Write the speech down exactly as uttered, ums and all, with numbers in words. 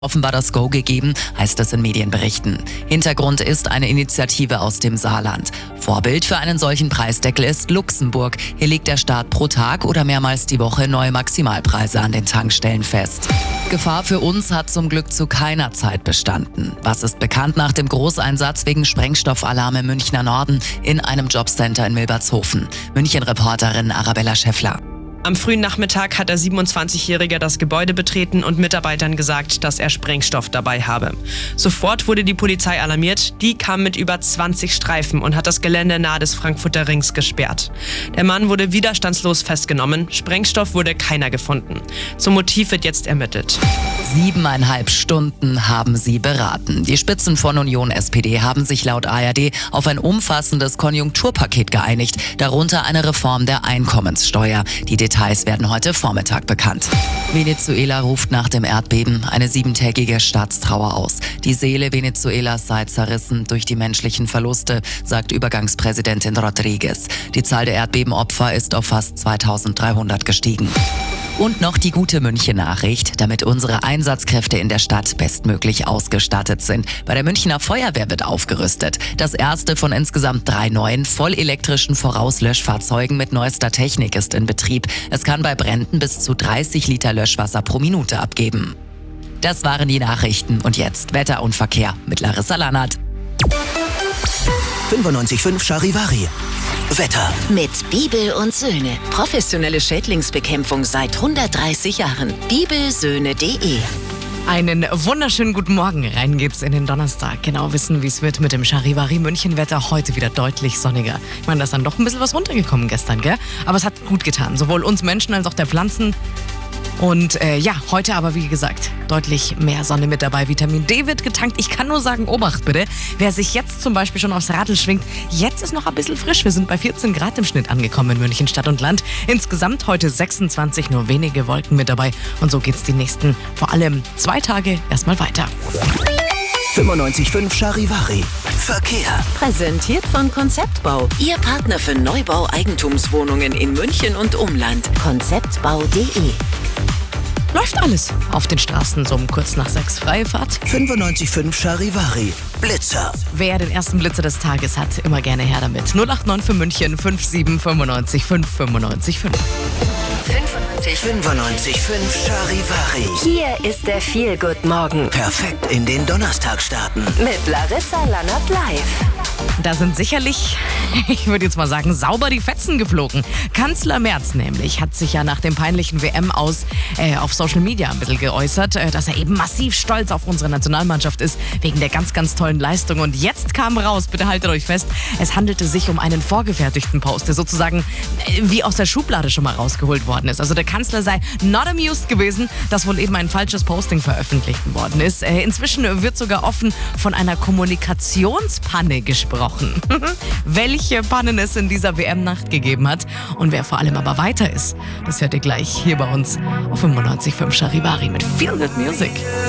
Offenbar das Go gegeben, heißt es in Medienberichten. Hintergrund ist eine Initiative aus dem Saarland. Vorbild für einen solchen Preisdeckel ist Luxemburg. Hier legt der Staat pro Tag oder mehrmals die Woche neue Maximalpreise an den Tankstellen fest. Gefahr für uns hat zum Glück zu keiner Zeit bestanden. Was ist bekannt nach dem Großeinsatz wegen Sprengstoffalarm im Münchner Norden in einem Jobcenter in Milbertshofen? München-Reporterin Arabella Schäffler. Am frühen Nachmittag hat der siebenundzwanzigjährige das Gebäude betreten und Mitarbeitern gesagt, dass er Sprengstoff dabei habe. Sofort wurde die Polizei alarmiert. Die kam mit über zwanzig Streifen und hat das Gelände nahe des Frankfurter Rings gesperrt. Der Mann wurde widerstandslos festgenommen. Sprengstoff wurde keiner gefunden. Zum Motiv wird jetzt ermittelt. Siebeneinhalb Stunden haben sie beraten. Die Spitzen von Union S P D haben sich laut A R D auf ein umfassendes Konjunkturpaket geeinigt, darunter eine Reform der Einkommenssteuer. Die Details werden heute Vormittag bekannt. Venezuela ruft nach dem Erdbeben eine siebentägige Staatstrauer aus. Die Seele Venezuelas sei zerrissen durch die menschlichen Verluste, sagt Übergangspräsidentin Rodriguez. Die Zahl der Erdbebenopfer ist auf fast zweitausenddreihundert gestiegen. Und noch die gute München-Nachricht, damit unsere Einsatzkräfte in der Stadt bestmöglich ausgestattet sind. Bei der Münchner Feuerwehr wird aufgerüstet. Das erste von insgesamt drei neuen vollelektrischen Vorauslöschfahrzeugen mit neuester Technik ist in Betrieb. Es kann bei Bränden bis zu dreißig Liter Löschwasser pro Minute abgeben. Das waren die Nachrichten. Und jetzt Wetter und Verkehr mit Larissa Lannert. fünfundneunzig Komma fünf Charivari. Wetter. Mit Bibel und Söhne. Professionelle Schädlingsbekämpfung seit hundertdreißig Jahren. bibelsöhne punkt de. Einen wunderschönen guten Morgen. Rein geht's in den Donnerstag. Genau wissen, wie es wird mit dem Charivari München-Wetter. Heute wieder deutlich sonniger. Ich meine, da ist dann doch ein bisschen was runtergekommen gestern, gell? Aber es hat gut getan. Sowohl uns Menschen als auch der Pflanzen. Und äh, ja, heute aber wie gesagt, deutlich mehr Sonne mit dabei. Vitamin D wird getankt. Ich kann nur sagen, Obacht bitte. Wer sich jetzt zum Beispiel schon aufs Radl schwingt, jetzt ist noch ein bisschen frisch. Wir sind bei vierzehn Grad im Schnitt angekommen in München Stadt und Land. Insgesamt heute sechsundzwanzig, nur wenige Wolken mit dabei. Und so geht's die nächsten, vor allem zwei Tage, erstmal weiter. fünfundneunzig Komma fünf Charivari. Verkehr. Präsentiert von Konzeptbau. Ihr Partner für Neubau Eigentumswohnungen in München und Umland. konzeptbau punkt de. Läuft alles auf den Straßen so um kurz nach sechs. Freie Fahrt. fünfundneunzig Komma fünf Charivari. Blitzer. Wer den ersten Blitzer des Tages hat, immer gerne her damit. null acht neun für München fünf sieben fünfundneunzig fünf fünfundneunzig fünf. fünfundneunzig Komma fünf Charivari. Hier ist der Feel-Good-Morgen. Perfekt in den Donnerstag starten. Mit Larissa Lannert live. Da sind sicherlich, ich würde jetzt mal sagen, sauber die Fetzen geflogen. Kanzler Merz nämlich hat sich ja nach dem peinlichen W M-Aus äh, auf Social Media ein bisschen geäußert, äh, dass er eben massiv stolz auf unsere Nationalmannschaft ist, wegen der ganz, ganz tollen Leistung. Und jetzt kam raus, bitte haltet euch fest, es handelte sich um einen vorgefertigten Post, der sozusagen äh, wie aus der Schublade schon mal rausgeholt worden ist. Also der Kanzler sei not amused gewesen, dass wohl eben ein falsches Posting veröffentlicht worden ist. Äh, inzwischen wird sogar offen von einer Kommunikationspanne gesprochen. Welche Pannen es in dieser W M-Nacht gegeben hat und wer vor allem aber weiter ist, das hört ihr gleich hier bei uns auf fünfundneunzig Komma fünf Charivari mit Feel Good Music.